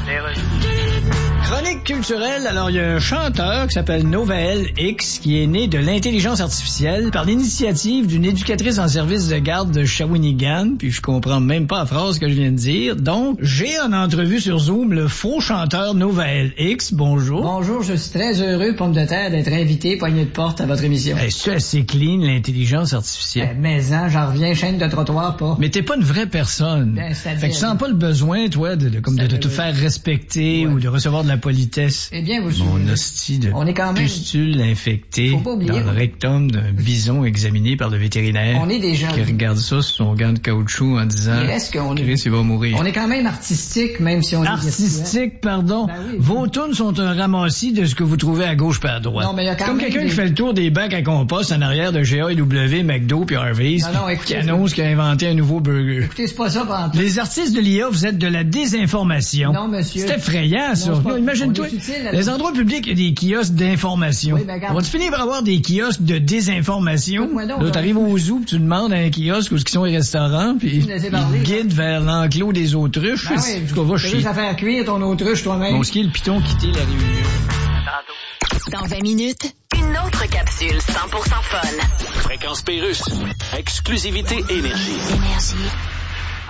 Chronique culturelle, alors il y a un chanteur qui s'appelle Novael X qui est né de l'intelligence artificielle par l'initiative d'une éducatrice en service de garde de Shawinigan, puis je comprends même pas la phrase que je viens de dire. Donc, j'ai en entrevue sur Zoom le faux chanteur Novael X. Bonjour. Bonjour, je suis très heureux, pomme de terre, d'être invité, poignée de porte à votre émission. C'est assez clean, l'intelligence artificielle. Mais j'en reviens, chaîne de trottoir, pas. Mais t'es pas une vraie personne. Ben, ça fait que tu sens pas le besoin, toi, de te faire respecter ou de recevoir de la politesse. Eh bien, vous Mon hostie de pustule infecté dans le rectum d'un bison examiné par le vétérinaire. On est des gens qui regarde ça sur son gant de caoutchouc en disant Chris, il va mourir. On est quand même artistique, même si on est artistique, pardon. Ben oui. Vos tunes sont un ramassis de ce que vous trouvez à gauche par à droite. Non, mais il y a quand comme même quelqu'un qui fait le tour des bacs à compost en arrière de GAW, McDo puis Harvey's, qui annonce qu'il a inventé un nouveau burger. Écoutez, c'est pas ça, par exemple. Les artistes de l'IA, vous êtes de la désinformation. Non, monsieur. C'est effrayant, ça. Imagine-toi, les endroits publics, il y a des kiosques d'information. Oui, ben, on va-tu finir par avoir des kiosques de désinformation? Là, t'arrives au zoo, puis tu demandes à un kiosque où sont les restaurants, puis ils guident vers l'enclos des autruches. Ben oui, tu vas chier. Tu vas faire cuire ton autruche toi-même. Bon, ce qui est le piton quitter la réunion. Dans 20 minutes, une autre capsule 100% fun. Fréquence Pérusse. Exclusivité Énergie. Énergie.